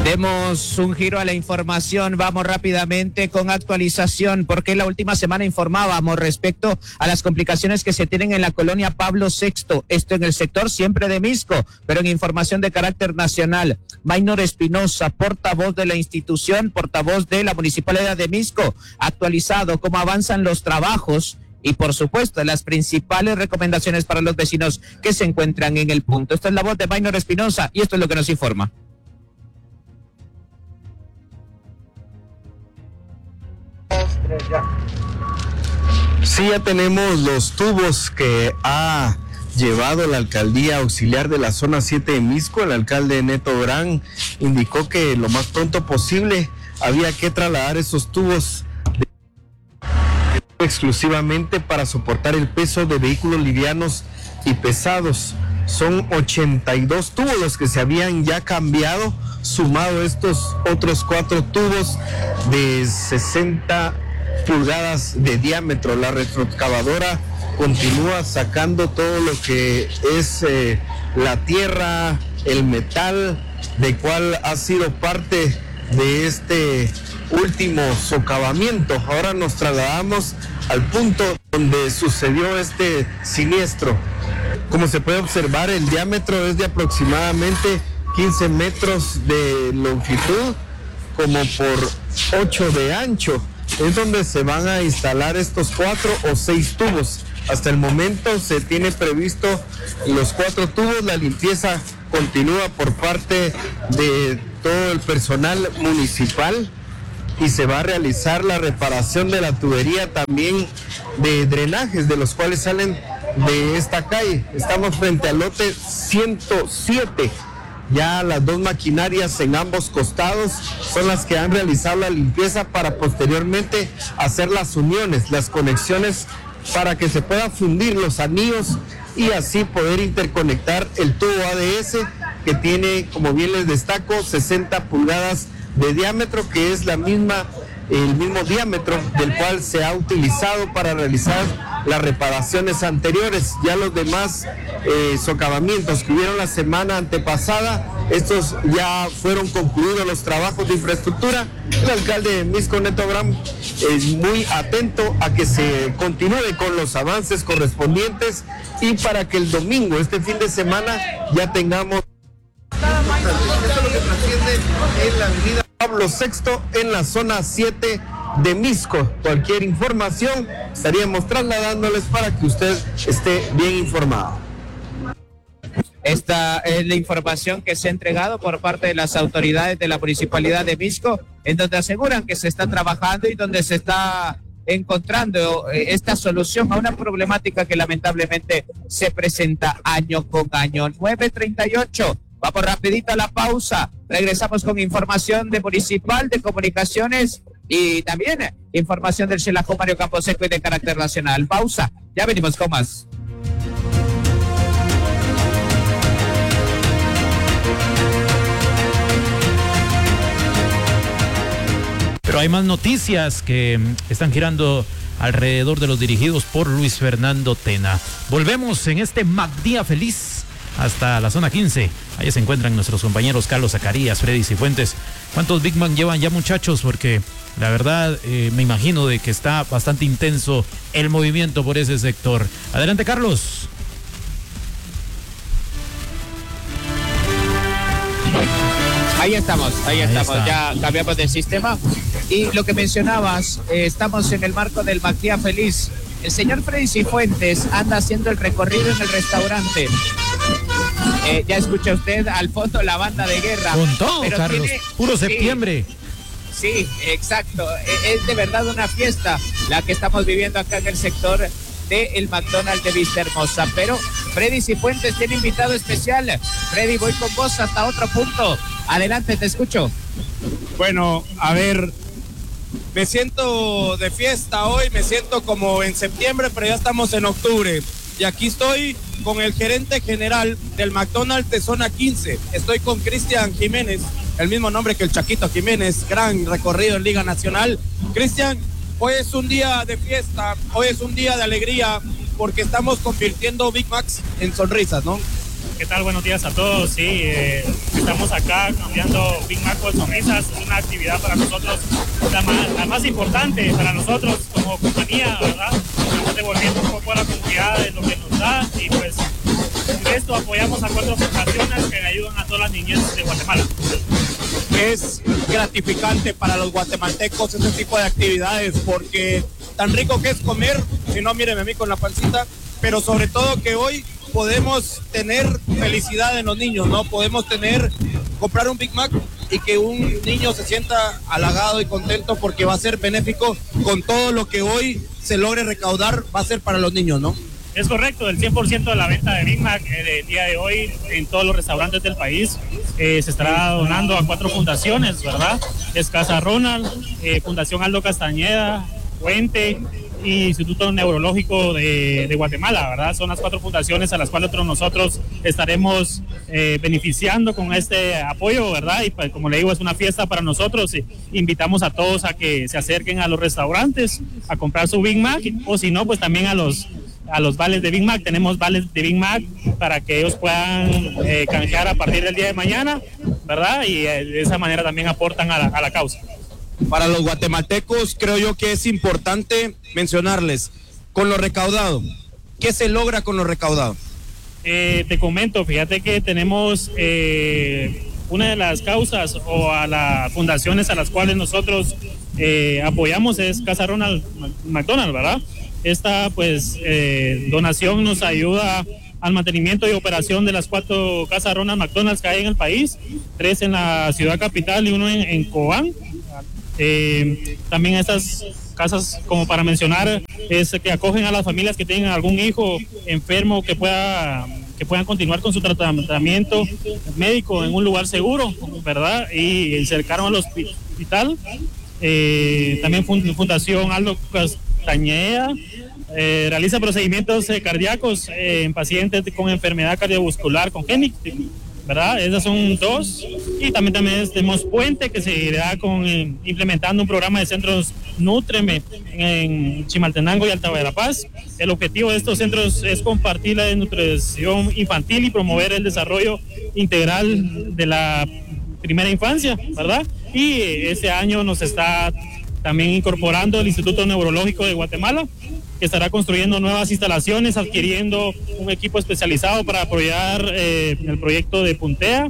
Demos un giro a la información, vamos rápidamente con actualización, porque la última semana informábamos respecto a las complicaciones que se tienen en la colonia Pablo VI, esto en el sector siempre de Misco, pero en información de carácter nacional. Maynor Espinosa, portavoz de la institución, portavoz de la Municipalidad de Misco, actualizado cómo avanzan los trabajos y, por supuesto, las principales recomendaciones para los vecinos que se encuentran en el punto. Esta es la voz de Maynor Espinosa y esto es lo que nos informa. Sí, ya tenemos los tubos que ha llevado la alcaldía auxiliar de la zona 7 de Misco. El alcalde Neto Durán indicó que lo más pronto posible había que trasladar esos tubos exclusivamente para soportar el peso de vehículos livianos y pesados. Son 82 tubos los que se habían ya cambiado, sumado estos otros 4 tubos de 60 pulgadas de diámetro. La retroexcavadora continúa sacando todo lo que es la tierra, el metal, de cual ha sido parte de este último socavamiento. Ahora nos trasladamos al punto donde sucedió este siniestro. Como se puede observar, el diámetro es de aproximadamente 15 metros de longitud, como por 8 de ancho. Es donde se van a instalar estos 4 o 6 tubos. Hasta el momento se tiene previsto los 4 tubos. La limpieza continúa por parte de todo el personal municipal y se va a realizar la reparación de la tubería también de drenajes, de los cuales salen de esta calle. Estamos frente al lote 107. Ya las 2 maquinarias en ambos costados son las que han realizado la limpieza para posteriormente hacer las uniones, las conexiones, para que se puedan fundir los anillos y así poder interconectar el tubo ADS, que tiene, como bien les destaco, 60 pulgadas de diámetro, que es el mismo diámetro del cual se ha utilizado para realizar las reparaciones anteriores. Ya los demás socavamientos que hubieron la semana antepasada, estos ya fueron concluidos los trabajos de infraestructura. El alcalde de Misco, Neto Durán, es muy atento a que se continúe con los avances correspondientes y para que el domingo, este fin de semana, ya tengamos. Esto es lo que trasciende en la avenida Pablo VI, en la zona 7 de Misco. Cualquier información estaríamos trasladándoles para que usted esté bien informado. Esta es la información que se ha entregado por parte de las autoridades de la Municipalidad de Misco, en donde aseguran que se está trabajando y donde se está encontrando esta solución a una problemática que lamentablemente se presenta año con año. 9:38. Vamos rapidito a la pausa. Regresamos con información de Municipal, de Comunicaciones y también información del Xelajú Mario Camposeco y de carácter nacional. Pausa. Ya venimos con más. Pero hay más noticias que están girando alrededor de los dirigidos por Luis Fernando Tena. Volvemos en este Día Feliz hasta la zona 15. Ahí se encuentran nuestros compañeros Carlos Zacarías, Freddy Cifuentes. ¿Cuántos Big Man llevan ya, muchachos? Porque la verdad me imagino de que está bastante intenso el movimiento por ese sector. Adelante, Carlos. Ahí estamos, ya cambiamos de sistema. Y lo que mencionabas, estamos en el marco del Día Feliz. El señor Freddy Cifuentes anda haciendo el recorrido en el restaurante. Ya escucha usted al fondo la banda de guerra. Con todo, Carlos, puro septiembre. Sí, exacto. Es de verdad una fiesta la que estamos viviendo acá en el sector del McDonald's de Vista Hermosa. Pero Freddy Cifuentes tiene invitado especial. Freddy, voy con vos hasta otro punto. Adelante, te escucho. Bueno, a ver, me siento de fiesta hoy, me siento como en septiembre, pero ya estamos en octubre. Y aquí estoy con el gerente general del McDonald's de zona 15. Estoy con Cristian Jiménez, el mismo nombre que el Chaquito Jiménez, gran recorrido en Liga Nacional. Cristian, hoy es un día de fiesta, hoy es un día de alegría, porque estamos convirtiendo Big Macs en sonrisas, ¿no? ¿Qué tal? Buenos días a todos. Sí, estamos acá cambiando Big Mac por sonrisas. Es una actividad para nosotros la más importante para nosotros como compañía, ¿verdad? Estamos devolviendo un poco a la comunidad de lo que nos da y pues con esto apoyamos a 4 fundaciones que ayudan a todas las niñez de Guatemala. Es gratificante para los guatemaltecos ese tipo de actividades porque tan rico que es comer, si no míreme a mí con la pancita, pero sobre todo que hoy podemos tener felicidad en los niños, ¿no? Podemos comprar un Big Mac y que un niño se sienta halagado y contento porque va a ser benéfico con todo lo que hoy se logre recaudar, va a ser para los niños, ¿no? Es correcto, el 100% de la venta de Big Mac el día de hoy en todos los restaurantes del país se estará donando a 4 fundaciones, ¿verdad? Es Casa Ronald, Fundación Aldo Castañeda, Puente y Instituto Neurológico de Guatemala, ¿verdad? Son las 4 fundaciones a las cuales nosotros estaremos beneficiando con este apoyo, ¿verdad? Y pues, como le digo, es una fiesta para nosotros. Invitamos a todos a que se acerquen a los restaurantes a comprar su Big Mac o si no, pues también a los vales de Big Mac. Tenemos vales de Big Mac para que ellos puedan canjear a partir del día de mañana, ¿verdad? Y de esa manera también aportan a la causa. Para los guatemaltecos creo yo que es importante mencionarles, con lo recaudado, ¿qué se logra con lo recaudado? Te comento, fíjate que tenemos una de las causas o a las fundaciones a las cuales nosotros apoyamos es Casa Ronald McDonald, ¿verdad? Esta pues donación nos ayuda al mantenimiento y operación de las 4 Casas Ronald McDonald's que hay en el país, 3 en la ciudad capital y 1 en Cobán. También estas casas, como para mencionar, es que acogen a las familias que tienen algún hijo enfermo que puedan continuar con su tratamiento médico en un lugar seguro, ¿verdad? Y cercano al hospital. También Fundación Aldo Castañeda realiza procedimientos cardíacos en pacientes con enfermedad cardiovascular congénita, ¿verdad? Esas son 2. Y también tenemos Puente, que se irá implementando un programa de centros Nútreme en Chimaltenango y Alta de la Paz. El objetivo de estos centros es compartir la nutrición infantil y promover el desarrollo integral de la primera infancia, ¿verdad? Y este año nos está también incorporando el Instituto Neurológico de Guatemala, que estará construyendo nuevas instalaciones, adquiriendo un equipo especializado para apoyar el proyecto de Puntea.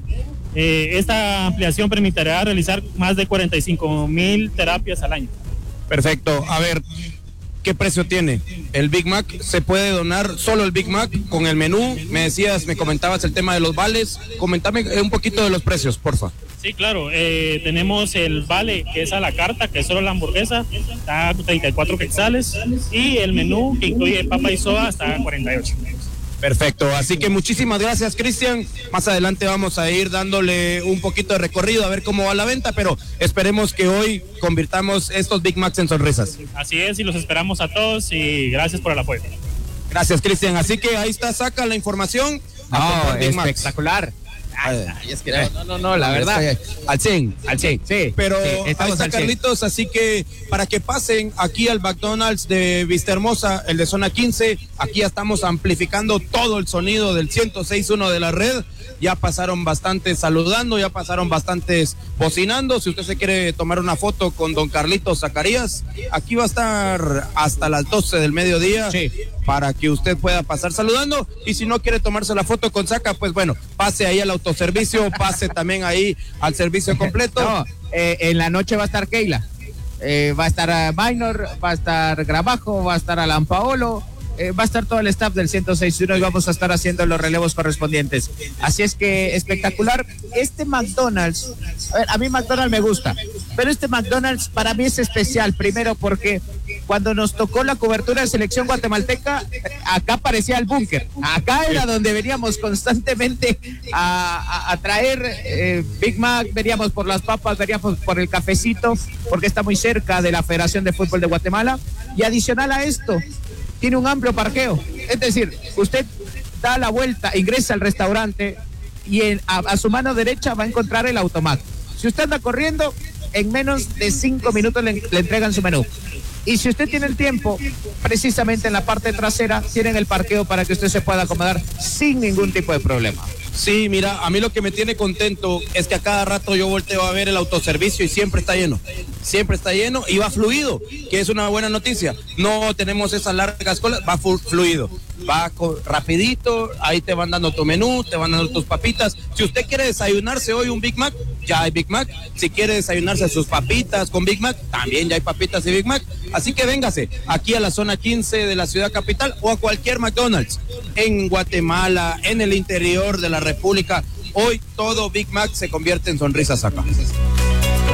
Esta ampliación permitirá realizar más de 45,000 terapias al año. Perfecto. A ver, ¿qué precio tiene? El Big Mac, ¿se puede donar solo el Big Mac con el menú? Me comentabas el tema de los vales. Comentame un poquito de los precios, porfa. Sí, claro. Tenemos el vale, que es a la carta, que es solo la hamburguesa, está a 34 quetzales. Y el menú, que incluye papa y soda, está a 48. Perfecto, así que muchísimas gracias, Cristian. Más adelante vamos a ir dándole un poquito de recorrido a ver cómo va la venta, pero esperemos que hoy convirtamos estos Big Macs en sonrisas. Así es, y los esperamos a todos y gracias por el apoyo. Gracias, Cristian. Así que ahí está, saca la información. Espectacular. Es que no, la verdad. Al 100, sí. Pero sí, ahí está Carlitos, así que para que pasen aquí al McDonald's de Vistahermosa, el de zona 15, aquí ya estamos amplificando todo el sonido del 106.1 de la red. Ya pasaron bastantes saludando, ya pasaron bastantes bocinando. Si usted se quiere tomar una foto con don Carlitos Zacarías, aquí va a estar hasta las 12 del mediodía, sí, para que usted pueda pasar saludando. Y si no quiere tomarse la foto con Zaca, pues bueno, pase ahí al autoservicio, pase también ahí al servicio completo. No, en la noche va a estar Keila, va a estar Minor, va a estar Gramajo, va a estar Alan Paolo, va a estar todo el staff del 106.1 y vamos a estar haciendo los relevos correspondientes. Así es que espectacular. Este McDonald's, a mí McDonald's me gusta, pero este McDonald's para mí es especial, primero porque cuando nos tocó la cobertura de selección guatemalteca, acá parecía el búnker, acá era donde veníamos constantemente a traer Big Mac, veníamos por las papas, veníamos por el cafecito, porque está muy cerca de la Federación de Fútbol de Guatemala, y adicional a esto, tiene un amplio parqueo, es decir, usted da la vuelta, ingresa al restaurante y a su mano derecha va a encontrar el automac. Si usted anda corriendo, en menos de 5 minutos le entregan su menú. Y si usted tiene el tiempo, precisamente en la parte trasera tienen el parqueo para que usted se pueda acomodar sin ningún tipo de problema. Sí, mira, a mí lo que me tiene contento es que a cada rato yo volteo a ver el autoservicio y siempre está lleno y va fluido, que es una buena noticia. No tenemos esas largas colas, va fluido, va rapidito, ahí te van dando tu menú, te van dando tus papitas. Si usted quiere desayunarse hoy un Big Mac, ya hay Big Mac. Si quiere desayunarse sus papitas con Big Mac, también ya hay papitas y Big Mac. Así que véngase aquí a la zona 15 de la ciudad capital o a cualquier McDonald's en Guatemala, en el interior de la República. Hoy todo Big Mac se convierte en sonrisas acá.